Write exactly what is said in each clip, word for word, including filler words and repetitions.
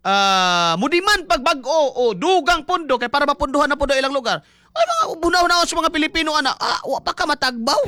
uh, mudiman pagbag-o o dugang pundo kay para mapunduhan na pundo ilang lugar. Ay mga bunaw-naon sa mga Pilipino ana, ah, wa pa ka matagbaw.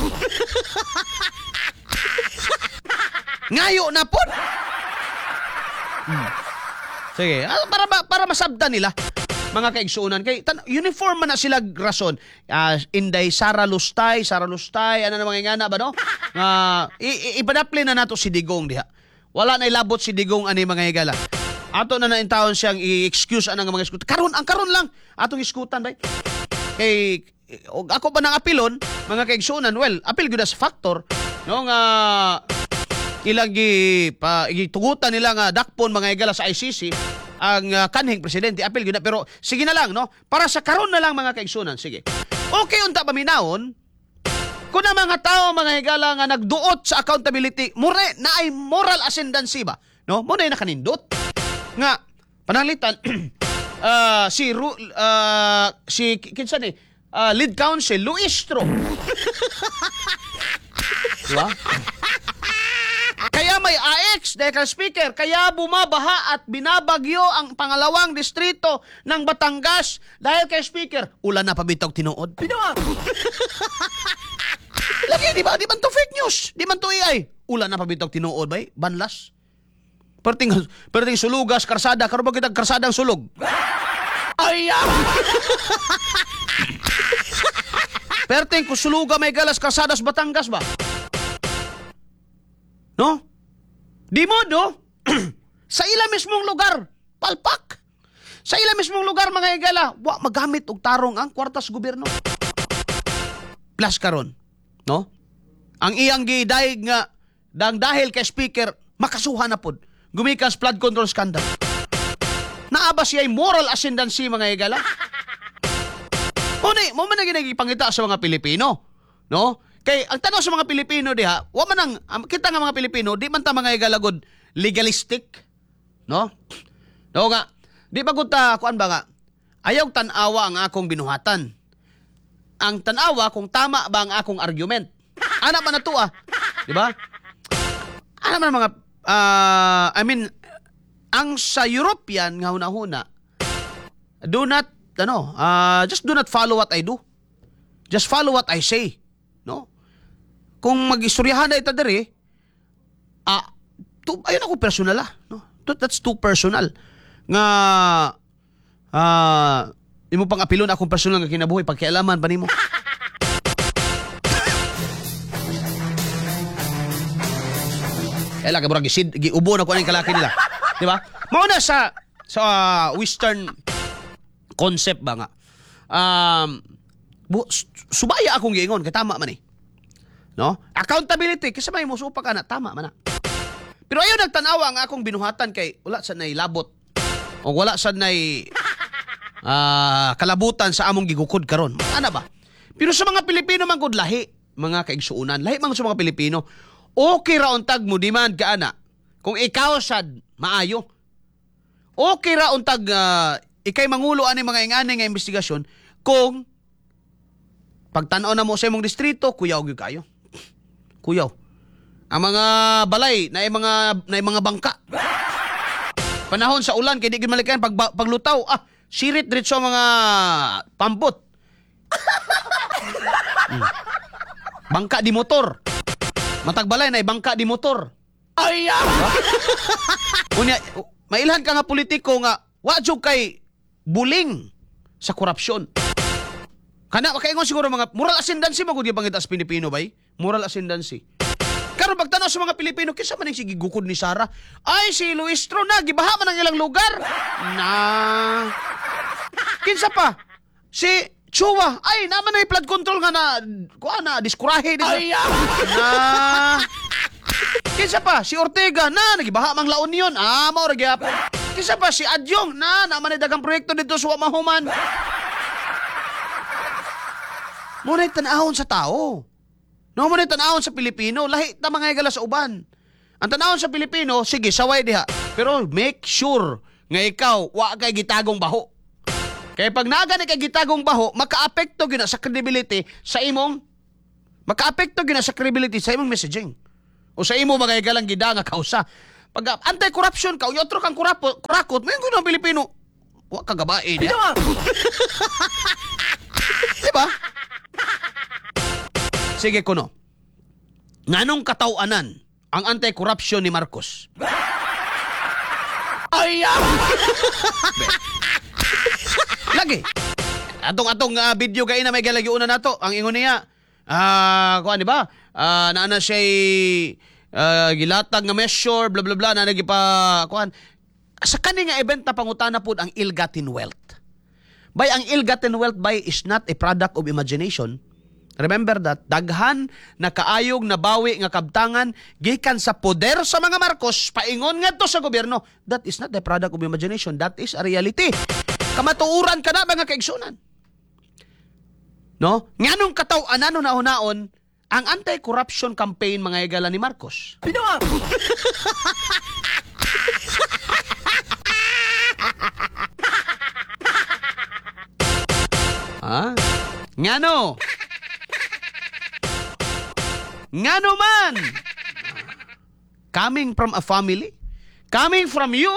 Ngayo na pod. Hmm. Sige, ah, para para masabdan nila mga kaigsuunan kay tan uniform man na sila rason. Uh, Inday Sara Lustay, Sara Lustay, ano na mga ngana ba no? Uh, Ipadaplin na nato si Digong diha. Wala na ilabot si Digong ani mga higala. Ato na nain taon siyang i-excuse anang mga iskutan. Karon ang karon lang atong iskutan bay. Kay og ako pa nang apilon mga kaigsuunan, well, apil gyud as factor no nga ilang gi pa gitugutan nila nga dakpon mga higala sa I C C ang uh, kanhing presidente apil gyud na, pero sige na lang no para sa karon na lang mga kaigsuunan, sige. Okay unta paminawon kung na mga tao mga higala nga nagduot sa accountability mure na ay moral ascendancy ba no mo na nakanindot nga pananglitan uh, si Ru, uh, si kinsa ni uh, lead counsel Luistro. Diba? Kaya may A X, Declar Speaker, kaya bumabaha at binabagyo ang pangalawang distrito ng Batangas dahil kay Speaker, ulan na pabitaw tinuod. Lagi, di ba? Di man to fake news. Di man to A I. Ulan na pabitaw tinuod, bay? Banlas. Perting, perting sulugas, karsada. Karoon ba kitang karsadang sulog? Ay, perting kusuluga may galas karsadas Batangas ba? No? Di mo, do? Sa ila mismong lugar, palpak. Sa ila mismong lugar, mga higala, wa magamit og tarong ang kwartas gobyerno. Plus karon, no? Ang iyang gidaig nga, dang dahil kay Speaker, makasuhan na pod. Gumikas flood control scandal. Naaba siya'y moral ascendancy, mga higala. O na, mo man na ginagipangita sa mga Pilipino, no? Kay ang tanong sa mga Pilipino diha, wa man ang um, kita nga mga Pilipino, di man ta mga igalagod legalistic, no? No nga. Di ba gud ta kuan ba nga? Ayaw tan-awa ang akong binuhatan. Ang tan-awa kung tama ba ang akong argument. Ana man nato ah. Di ba? Ana man mga uh, I mean ang sa European nga hunahuna, do not ano, uh, just do not follow what I do. Just follow what I say, no? Kung mag-istoryahan na ita dere, ah, to, ayun ako personal ah, no? That's too personal. Nga, ah, imo pang apilon akong personal nga kinabuhi, pagkialaman pa nimo. Ela, kaburang gisid, giubo na ko ang kalaki nila. Di ba? Mauna sa, sa uh, Western concept ba nga, um, bu, subaya akong giingon, kaya tama man eh. No? Accountability, kasi may musupa ka na, tama man na. Pero ayaw nagtanawa ang akong binuhatan kay wala sa nay labot o wala sa nay uh, kalabutan sa among gigukod karon. Ano ba? Pero sa mga Pilipino man gud lahi, mga kaigsuunan, lahi man sa mga Pilipino, okay ra untag mo demand ka ana. Kung ikaw sad maayo. Okay ra untag uh, ikay mangulo ani mga ingani nga investigasyon kung pagtan-aw na mo sa imong distrito, kuyaw gyud kayo. Kuyaw. Ang mga balay na mga na mga bangka. Panahon sa ulan kay di gyud malikayan pag paglutaw, ah, sirit diretso ang mga pambot. hmm. Bangka di motor. Matag balay na bangka di motor. Ay! Unya, mailhan ka nga politiko nga wa jud kay buling sa korupsyon. Kana makaingon siguro mga moral ascendancy magud gyud pangita sa Pilipino bay. Moral ascendancy. Karon pagtanaw sa mga Pilipino, kinsa man ang sige gukod ni Sara? Ay si Luistro na gibaha man ang ilang lugar. Na. Kinsa pa? Si Chua, ay naman na flood control nga na kuha na diskurahe din. Ay, na. Kinsa pa? Si Ortega na nagibaha mang La Union. Ah, mao ra gyapon. Kinsa pa? Si Adyong na naman na dagang proyekto dito sa Mahuman. Muna'y tanahon sa tao. No, muna'y tanahon sa Pilipino. Lahi ta mga higala sa uban. Ang tanahon sa Pilipino, sige, saway diha. Pero make sure nga ikaw, wa kay gitagong baho. Kaya pag naga ni kay gitagong baho, maka-apekto gina sa credibility sa imong, maka-apekto gina sa credibility sa imong messaging. O sa imo mga higalang gida nga kausa. Pag anti-corruption ka, unya otro kang kurapot, kurakot, may ng Pilipino. Wa ka gabae niya. Diba? Sige kuno. Nganong katawanan ang anti-corruption ni Marcos? Ay! Lagi. Atong-atong uh, video kay na may galagi una nato. Ang ingon niya, ah, uh, kuan di ba? Ah, uh, naana siya uh, gilatag nga measure, blah blah blah, na nagipa kuan. Sa kani nga event na pangutana pud ang ill-gotten wealth. Bay ang ill-gotten wealth bay is not a product of imagination. Remember that, daghan na kaayog na bawi nga kabtangan gikan sa poder sa mga Marcos paingon ngadto sa gobyerno. That is not a product of imagination, that is a reality. Kamatuuran ka na mga kaigsunan. No? Nganong kataw-anan na hunaon ang anti-corruption campaign mga higala ni Marcos. Ah? Ngano? Ngano man? Coming from a family? Coming from you?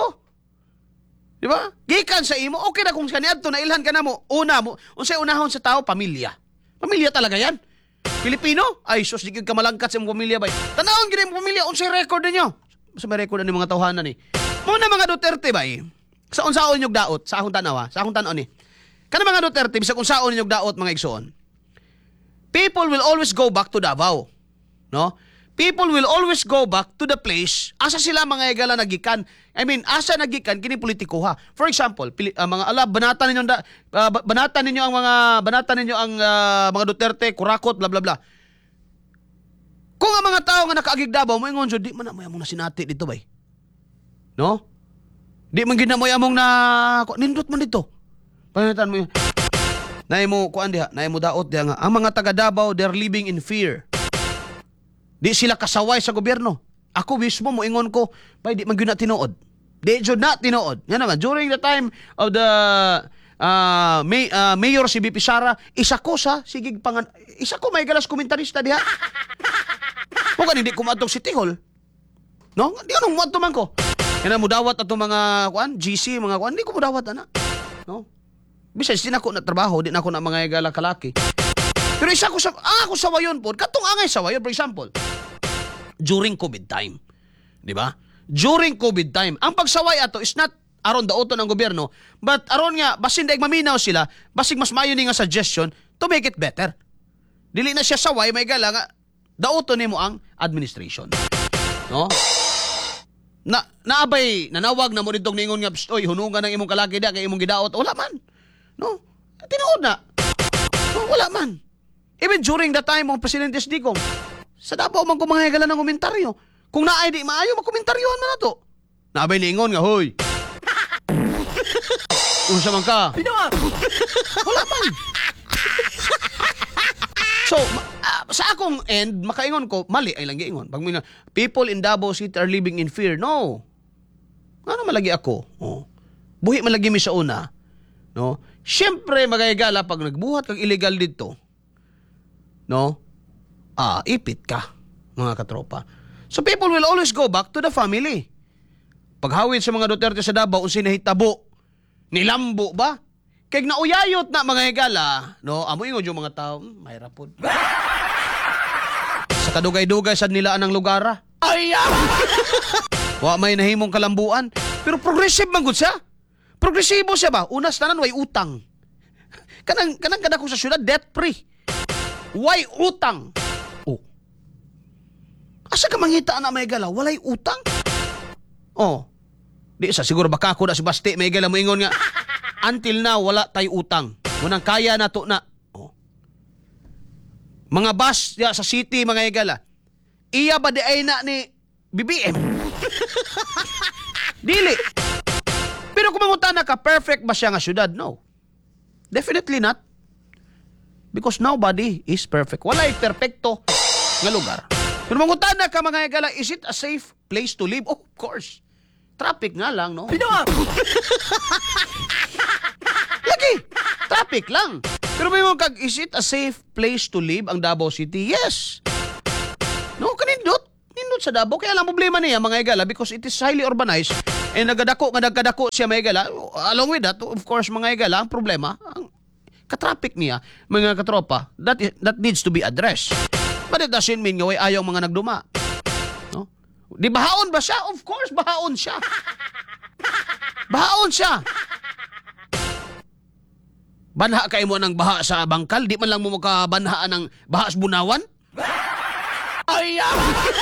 Di ba? Gikan sa imo, okay na kung kaniadto na ilhan ka na mo. Una mo, unsay unahon sa tao, pamilya. Pamilya talaga yan. Pilipino? Ay, sus, di ka malangkat sa imong pamilya ba? Tanawon gid imong pamilya, unsay record ninyo? Sa may record ni mga tawhanan ni. Muna mga Duterte ba? Sa unsaon nyog daot sa akong tanaw, sa akong tanaw ni. Kana mga Duterte bisag unsaon nyog daot mga igsoon. People will always go back to Davao. No? People will always go back to the place asa sila mga igala nagikan. I mean, asa nagikan kini politiko ha. For example, pili, uh, mga ala banatan ninyo da, uh, banatan ninyo ang mga banatan ninyo ang uh, mga Duterte, kurakot, bla bla bla. Kung ang mga tao nga nakaagig Davao mo ingon di man na mo among nasinati dito bay. No? Di man gid na mo among na nindot man dito. Panitan mo. Nay mo kuan diha, nay mo daot diha nga ang mga taga Davao they're living in fear. Di sila kasaway sa gobyerno. Ako mismo mo ingon ko, bay di man gyud na tinuod. Di jud na tinuod. Nga naman during the time of the uh, May, uh, Mayor si B P Sara, isa ko sa sigig pangan isa ko may galas komentarista diha. Mo kan hindi ko maadtog City Hall. No? Di anong mo man ko. Kana mo dawat ato mga kuan, G C, mga kuan, di ko mo dawat ana. No? Bisay din ako na trabaho, di na ako na mga igala kalaki. Pero isa ko sa ah, ako sawayon po. Katong angay sawayon, for example, during COVID time. Di ba? During COVID time. Ang pagsaway ato is not aron daoton ng gobyerno, but aron nga basin daig maminaw sila, basig mas maayo ni nga suggestion to make it better. Dili na siya saway, may gala nga daoton nimo ang administration. No? Na naabay nanawag na mo didtong ningon nga oy hunungan ng imong kalaki da kay imong gidaot. Wala man. No? Tinuod na. No, wala man. Even during the time of Presidente Digong, sa Davao man ko mga higala ng komentaryo. Kung naay di maayo, magkomentaryohan man na to. Naabay ningon nga, hoy. Unsa man ka? Wala man. So, uh, sa akong end, makaingon ko, mali ay lang giingon. Pag mina, people in Davao City are living in fear. No. Ano malagi ako? Oh. Buhi malagi mi sa una. No? Siyempre, magayagala, pag nagbuhat kang illegal dito, no? Ah, ipit ka, mga katropa. So people will always go back to the family. Paghawid sa mga Duterte sa Davao, unsay nahitabo, nilambo ba? Kaya nauyayot na mga higala, no? Amo ingon yung mga tao, hmm, may rapod. Sa kadugay-dugay sa nilaan ng lugar, ay wa may nahimong kalambuan. Pero progressive man gud siya. Progresibo siya ba? Unas tanan way utang. Kanang kanang kada ko sa syudad debt free. Way utang. Oh. Asa ka mangita na may gala? Walay utang? Oh. Di sa siguro baka ako na si Basti may gala mo ingon nga until now wala tay utang. Munang kaya na to na. Oh. Mga bus ya, sa city mga higala. Iya ba di ay na ni B B M? Dili. Pero kung mangutana ka, perfect ba siya nga syudad? No. Definitely not. Because nobody is perfect. Walay perfecto nga lugar. Pero mangutana ka mga higala, is it a safe place to live? Oh, of course. Traffic nga lang, no? Lagi. Traffic lang. Pero may mga kag, is it a safe place to live ang Davao City? Yes. No, kanindot. Nindot Nindot sa Davao. Kaya lang problema niya, mga igala, because it is highly urbanized, and nagadako, nga nagkadako siya, mga igala. Along with that, of course, mga igala, ang problema, ang katraffic niya, mga katropa, that, is, that needs to be addressed. But it doesn't mean nga, ayaw mga nagduma. No? Di bahaon ba siya? Of course, bahaon siya. Bahaon siya. Banha kayo mo ng baha sa bangkal? Di man lang mo makabanhaan ng baha sa bunawan? Ayaw!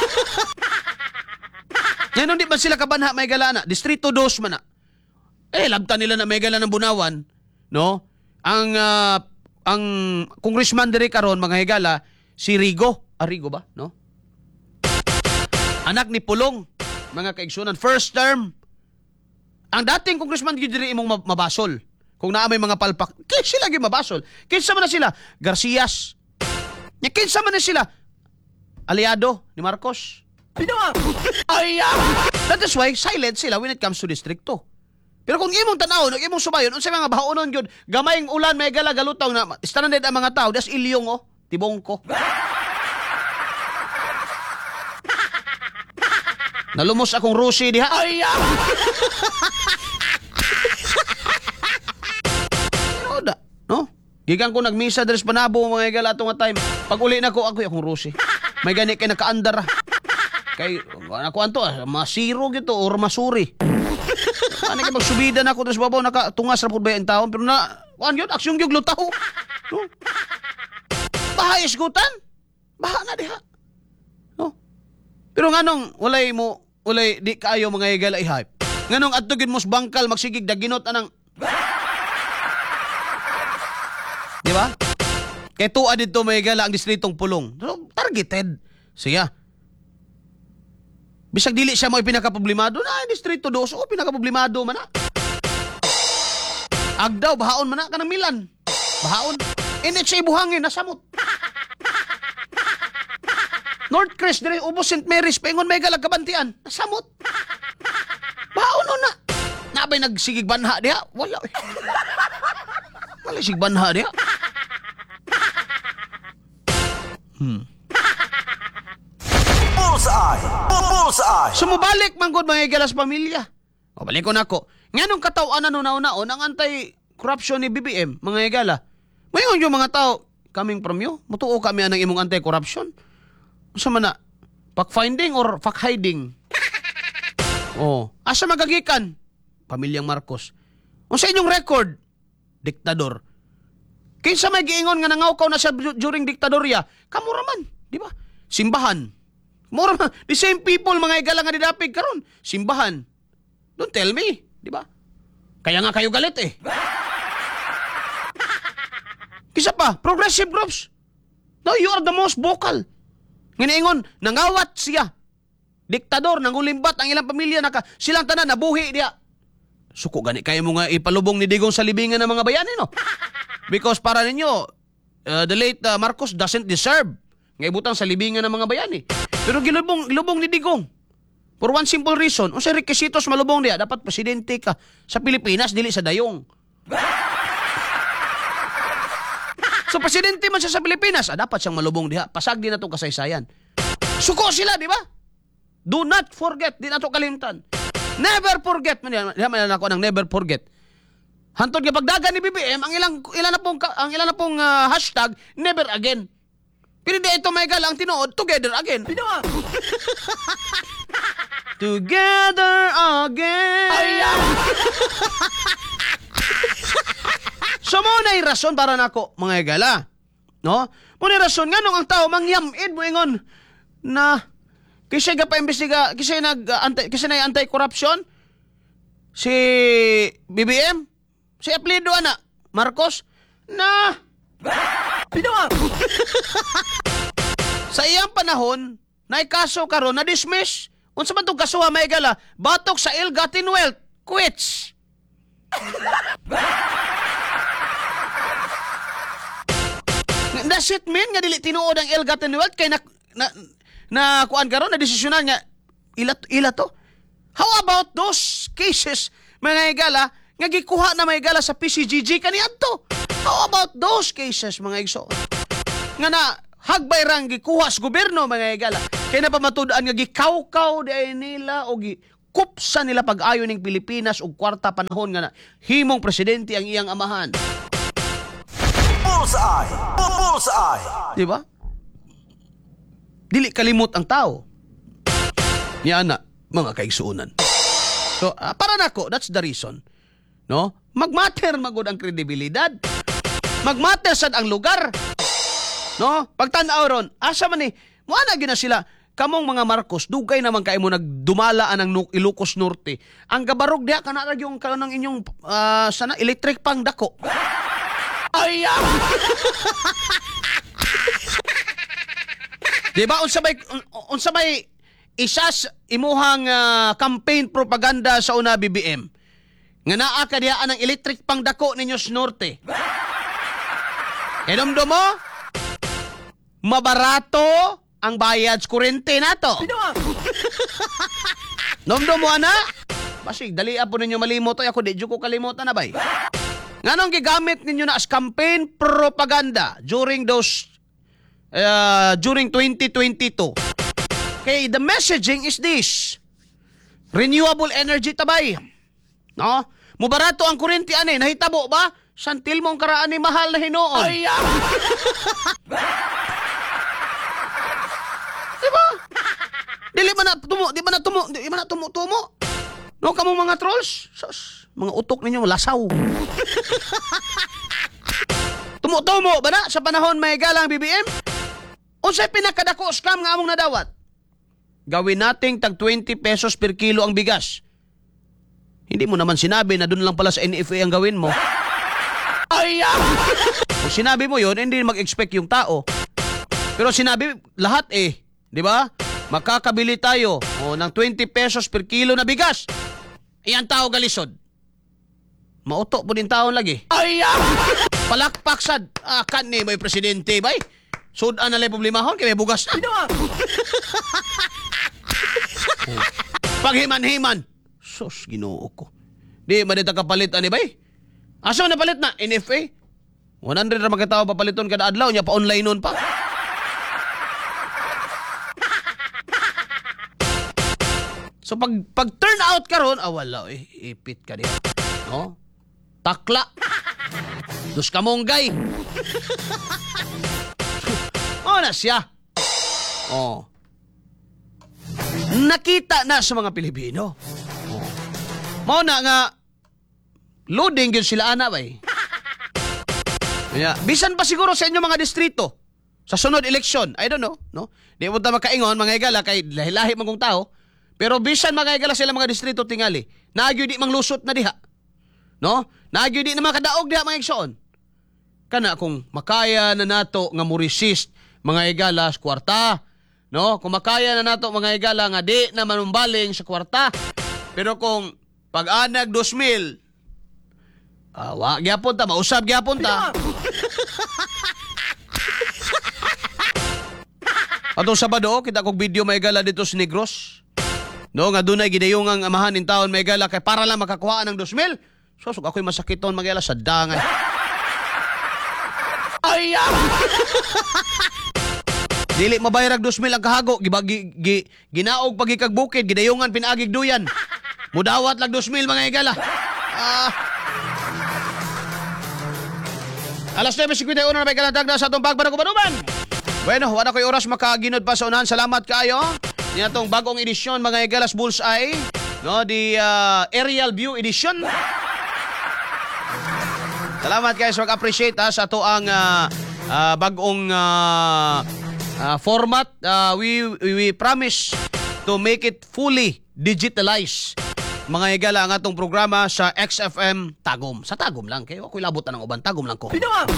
Ngayon, di ba sila kabanha may gala na? Distrito dos man na. Eh, labta nila na may gala ng bunawan, no? Ang, uh, ang congressman diri karon mga higala, si Rigo. Ah, Rigo ba? No? Anak ni Pulong, mga kaigsunan. First term. Ang dating congressman diri imong mabasol. Kung naa may mga palpak, kinsa lagi mabasol. Kinsa man na sila? Garcias. Nya kinsa man na sila? Aliado ni Marcos. Pinawa! Ayaw! That is why silent sila when it comes to District two. Pero kung imong tanaw, nag imong subayon, unsay mga bahaonon gyud, gamayng ulan may gala galutaw na stranded ang mga tao, das ilyong oh, tibong ko. Nalumos akong rusi diha. Ayaw! No? Gikan ko nagmisa dres Panabo mga igala atong nga time. Pag uli na ko ako akong rusi. May gani kay nakaandar. Kay ako anto masiro gito or masuri. Ano kay magsubida na ako dres babaw nakatungas ra pud ba ang taon pero na kuan gyud aksyon gyud lutaw. No? Baha isgutan. Baha na diha. No? Pero nganong walay mo walay di kaayo mga igala i-hype. Nganong adto gid mo sa bangkal magsigig daginot anang di ba? Kaya tuwa dito may gala ang distritong Pulong. So, targeted siya. Bisag dili siya mo pinakaproblemado na distrito dos o pinakaproblemado man na. Agdaw bahaon man na kanang Milan. Bahaon. Init siya ibuhangin nasamot. North Crest dire ubos Saint Mary's paingon may gala kabantian. Nasamot. Bahaon na. Nabay nagsigig banha diha. Wala. Wala sig banha diha. Hmm. Bullseye! Bullseye! Sumubalik man gud mga igalas pamilya. O balik ko nako. Nganong kataw-an ano nauna-on ang anti-corruption ni B B M mga igala. Mayon yung mga tao coming from you. Mutuo kami anang imong anti-corruption. Unsa man na? Fact finding or fact hiding? Oh, asa magagikan? Pamilyang Marcos. Unsa inyong record? Diktador. Kinsa may giingon nga nangawkaw na siya during diktadorya? Kamura man, di ba? Simbahan. Mura man. The same people, mga igala nga didapig karon. Simbahan. Don't tell me, di ba? Kaya nga kayo galit eh. Kisa pa, progressive groups. No, you are the most vocal. Nginaingon, nangawat siya. Diktador, nangulimbat ang ilang pamilya, naka, silang tanan, nabuhi diya. Suko gani kayo mo nga ipalubong ni Digong sa libingan ng mga bayani, no? Because para ninyo, uh, the late uh, Marcos doesn't deserve nga ibutang sa libingan ng mga bayani. Pero gilubong lubong ni Digong. For one simple reason, unsay requisitos malubong diya, dapat presidente ka sa Pilipinas dili sa dayong. So presidente man siya sa Pilipinas, ah, dapat siyang malubong diha. Pasag din nato kasaysayan. Suko sila, di ba? Do not forget, di nato kalimtan. Never forget. Man, man ako ng never forget. Hantod nga pagdagan ni B B M, ang ilang ilan na pong ang ilan na pong uh, hashtag never again. Pero di ito may gala ang tinuod together again. Pinawa. Together again. Ayaw. So mo na rason para nako mga igala. No? Mo na rason nganong ang tao mangyamid mo ingon na kasi ga pa imbestiga, kasi nag uh, anti kasi na anti-corruption si B B M. Si apelido ana, Marcos, na pinawa. Sa iyang panahon, naikaso karon na dismiss. Unsa man tong kasuha may gala? Batok sa ill-gotten wealth. Quits. Does it mean nga dili tinuod ang ill-gotten wealth kay na na, na kuan karon na desisyonan nga ila ila to? How about those cases mga igala nga gikuha na may gala sa P C G G kaniadto? How about those cases mga igso? Nga na hagbay rang gikuha sa gobyerno mga higala. Kaya na pa matudaan nga gikawkaw di nila o gi kupsa nila pag-ayo ning Pilipinas og kwarta panahon nga na himong presidente ang iyang amahan. Bullseye! Bullseye! Di ba? Dili kalimot ang tao. Niya na, mga kaigsuunan. So, uh, para nako, that's the reason. No? Magmatter magud ang kredibilidad. Magmatter sad ang lugar. No? Pagtan-aw ron, asa man ni, muana gyud na sila. Kamong mga Marcos, dugay naman kayo mo nagdumalaan ang Ilocos Norte. Ang gabarog diha kana ra yung kanang inyong uh, sana electric pang dako. Ay! Diba unsa may unsa may isas imuhang uh, campaign propaganda sa una B B M. Nga naa ka diha ang electric pang dako ninyo sa Norte. Enomdo mo? Mabarato ang bayad sa kurente nato. Nomdo mo ana? Basig dali po ninyo malimot ay ako di jud ko kalimutan na bay. Nganong gigamit ninyo na as campaign propaganda during those uh, during twenty twenty-two. Okay, the messaging is this. Renewable energy tabay. No? Mubarato ang kurente ani, nahitabo ba? Santil mong karaan ni mahal na hinuon. Ay! Diba? Dili man na tumo, di man na tumo, di man na tumo-tumo. No, kamong mga trolls, sus, mga utok ninyo lasaw. Tumo-tumo ba na sa panahon may galang B B M? Unsay pinakadako scam nga among nadawat? Gawin nating tag twenty pesos per kilo ang bigas. Hindi mo naman sinabi na doon lang pala sa N F A ang gawin mo. Ay! Kung sinabi mo yon, hindi mag-expect yung tao. Pero sinabi lahat eh, di ba? Makakabili tayo o, ng twenty pesos per kilo na bigas. Iyan tao galisod. Mauto po din taon lagi. Ay! Palakpak sad. Ah, kan ni may presidente, bay. Sudan na lang problemahon, kaya may bugas na. Paghiman-himan. Sus, ginoo ko. Di, manita kapalit, ani bay? Asa na palit na? N F A? one hundred na magkatao papaliton kada adlaw niya pa online nun pa. So pag pag turn out karon, ah wala eh, ipit ka diha. No? Takla. Dus kamonggay. Oh na siya. Oh. Nakita na sa mga Pilipino. Oh. Mao na nga loading yun sila ana bay. Yeah. Bisan pa siguro sa inyo mga distrito sa sunod eleksyon, I don't know, no? Di mo ta makaingon mga igala kay lahi-lahi man kong tao, pero bisan mga igala sila mga distrito tingali, naagyo di manglusot na diha. No? Naagyo di na makadaog diha mga igsoon. Kana kung makaya na nato nga mo resist mga igala sa kwarta, no? Kung makaya na nato mga igala nga di na manumbaling sa kwarta. Pero kung pag-anag two mil, ah, wa gyapon ta, mausab gyapon ta. Atong Sabado, kita kog video may gala dito sa Negros. No, nga dunay gidayungang amahan in taon may gala kay para lang makakuha ng two mil. So, so ako'y masakiton magala sa dangay. Ay! Dili mabayarag two mil ang kahago, gibagi gi, ginaog pagikag bukid, gidayungan pinagig duyan. Mudawat lag two mil mga igala. Ah. Alas nine fifty-one na may kalatag na sa atong pagpanagubanuban. Bueno, wala ko'y oras makaginod pa sa unahan. Salamat kayo. Yan itong bagong edisyon, mga Igalas Bullseye. No, the uh, Aerial View Edition. Salamat kayo sa mag-appreciate ha, sa ito ang uh, uh, bagong uh, uh, format. Uh, we, we promise to make it fully digitalized. Mga igala ang atong programa sa X F M Tagum. Sa Tagum lang. Kaya ako'y labutan ng uban. Tagum lang ko.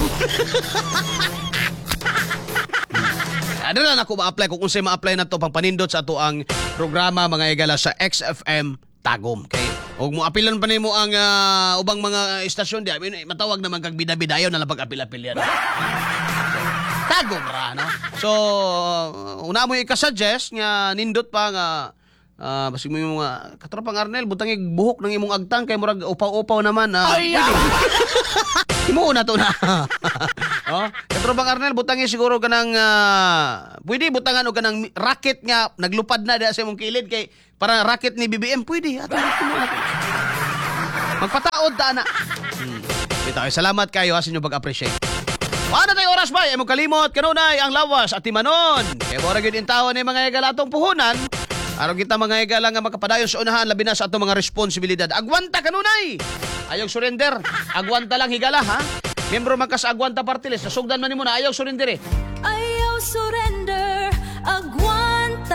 Ano lang ako ma-apply kung unsay ma-apply na to pang panindot sa ato ang programa mga igala sa X F M Tagum. Okay? Huwag mo apilan pa nimo ang uh, ubang mga istasyon di. I mean, matawag naman kag bida-bidayon na lang pag-apil-apil yan. Tagum ra, no? So, una mo i-suggest nga nindot pa nga Ah, uh, basig mo yung mga katropang Arnel, butang buhok ng imong agtang kay murag upaw-upaw naman. Uh, Ay! Imo na to na. Oh, katropang Katrobang Arnel, butangi siguro ka ng, ah, pwede butangan o ka ng racket nga, naglupad na dahil sa imong kilid kay para racket ni B B M, pwede. Ato, magpataod ta na. Hmm. Bitaw, salamat kayo ha, sa inyong pag-appreciate. Ano tayo oras ba? Ay mo kalimot, kanunay, ang lawas at timanon. Kaya mora yun yung tao ni mga igalatong puhunan. Araw kita mga igala nga makapadayon sa unahan, labi na sa atong mga responsibilidad. Agwanta kanunay! Ayaw surrender. Agwanta lang higala, ha? Membro man ka sa Agwanta Party List. Nasugdan man ni mo na ayaw surrender eh. Ayaw surrender, agwanta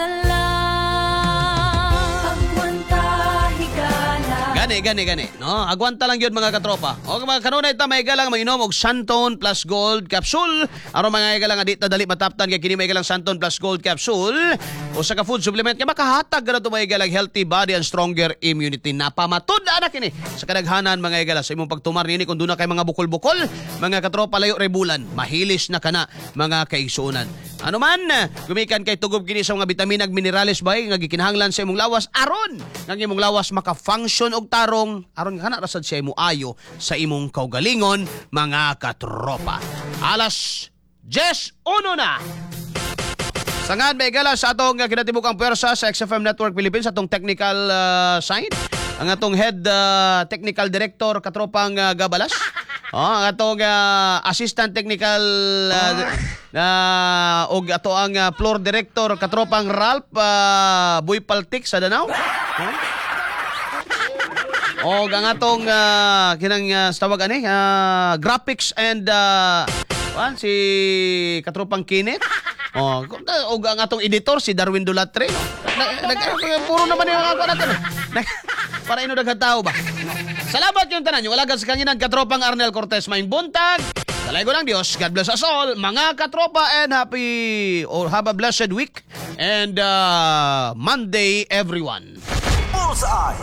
lang. Agwanta, higala. Gani, gani, gani. No? Agwanta lang yun mga katropa. O mga kanunay ta, may igalang mag-inom og Santon plus Gold Capsule. Aron mga igalang nga di ta dali mataptan kay kini may igalang Santon plus Gold Capsule. O sa ka-food supplement kay makahatag na ito mga igalang healthy body and stronger immunity. Napamatud na anak ini sa kadaghanan mga igala sa imong pagtumar nini kung doon na kay mga bukol-bukol, mga katropa layo rebulan, mahilis na kana mga kaigsuonan. Ano man, gumikan kay tugob kini sa mga bitamin ag minerales bay nga gikinahanglan sa imong lawas aron nga imong lawas maka-function og tarong aron kana rasad siya imo ayo sa imong kaugalingon mga katropa. Alas Jess uno na. Sangad may gala sa atong uh, kinatibukang pwersa sa X F M Network Philippines, atong technical uh, side. Ang atong head uh, technical director katropang uh, Gabalas. Oh, ang atong uh, assistant technical uh, uh, og ato ang uh, floor director katropang Ralph uh, Boy Paltik sa Danau. Oh, ang atong uh, kinang uh, tawag ani uh, graphics and uh, wan, si katropang Kinit. Oh, og ang atong editor si Darwin Dulatre. No? Nag, nag, puro naman yung mga natin. Nag, para ino naghatao ba? Salamat yung tanan. Yung alaga sa kanginan katropang Arnel Cortez maing buntag. Dalay ko ng Diyos. God bless us all. Mga katropa and happy or have a blessed week and uh, Monday everyone. Bullseye.